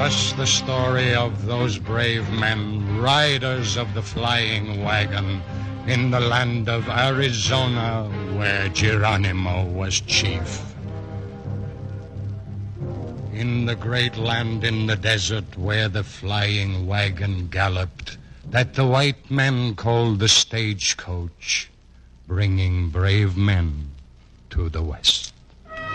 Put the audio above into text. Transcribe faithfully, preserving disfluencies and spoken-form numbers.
us the story of those brave men, riders of the flying wagon, in the land of Arizona, where Geronimo was chief. In the great land in the desert where the flying wagon galloped, that the white men called the stagecoach, bringing brave men to the west.